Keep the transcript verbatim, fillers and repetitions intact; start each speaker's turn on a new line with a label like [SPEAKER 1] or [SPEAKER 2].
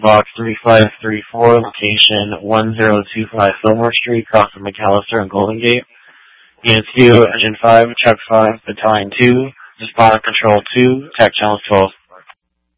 [SPEAKER 1] Box three five three four, location one zero two five Fillmore Street, across from McAllister and Golden Gate. Units two, Engine five, Check five, Battalion two, Responder Control two, Tech Challenge twelve.